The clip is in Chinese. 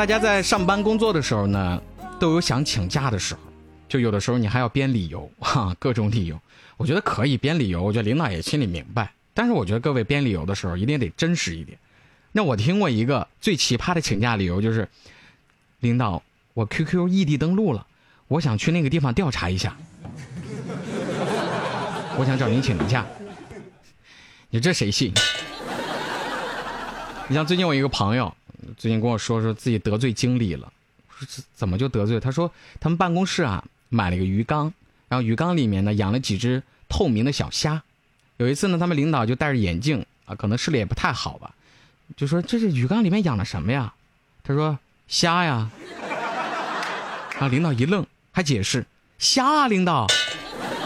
大家在上班工作的时候呢，都有想请假的时候，就有的时候你还要编理由各种理由。我觉得可以编理由，我觉得领导也心里明白，但是我觉得各位编理由的时候一定得真实一点。那我听过一个最奇葩的请假理由，就是领导，我 QQ 异地登录了，我想去那个地方调查一下，我想找您请假。你这谁信？你像最近我一个朋友最近跟我说自己得罪经理了，说怎么就得罪？他说他们办公室买了一个鱼缸，然后鱼缸里面呢养了几只透明的小虾。有一次呢，他们领导就戴着眼镜可能视力也不太好吧，就说这是鱼缸里面养的什么呀？他说虾呀。然后领导一愣，还解释虾领导